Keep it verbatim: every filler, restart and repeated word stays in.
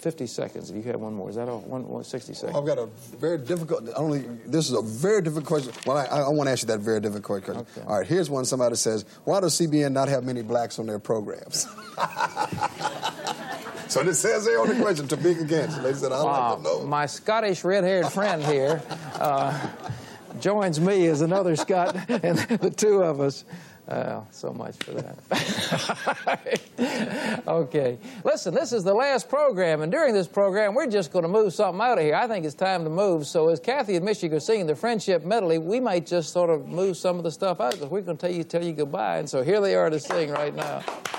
fifty seconds. If you have one more, is that all? One, one sixty seconds. I've got a very difficult. Only this is a very difficult question. Well, I, I want to ask you that very difficult question. Okay. All right, here's one. Somebody says, "Why does C B N not have many blacks on their programs?" So this says there on the question, Topeka, Kansas. They said, "I'd wow. like to know." My Scottish red-haired friend here uh, joins me as another Scot, and the two of us. Uh, so much for that. Okay. Listen, this is the last program, and during this program, we're just going to move something out of here. I think it's time to move. So as Kathy and Michigan are singing the Friendship Medley, we might just sort of move some of the stuff out because we're going to tell you, tell you goodbye. And so here they are to sing right now.